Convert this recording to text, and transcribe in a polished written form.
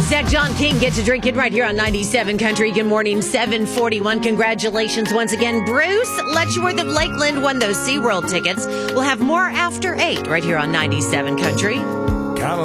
Zach John King gets to drink it right here on 97 Country. Good morning, 741. Congratulations once again. Bruce Letchworth of Lakeland won those SeaWorld tickets. We'll have more after 8 right here on 97 Country.